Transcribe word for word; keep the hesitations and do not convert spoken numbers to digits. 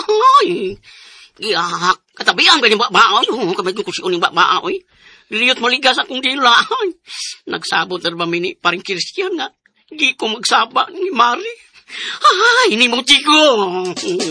Ay, iyak. Katabihan ba ni babaoy? Oh, kamay ko kusyon ni babaoy. Liyot maligas akong dila. Ay, nagsabot na ba mini paring Christian nga. Di ko magsaba ni Mari. Ay, ni mo tigo.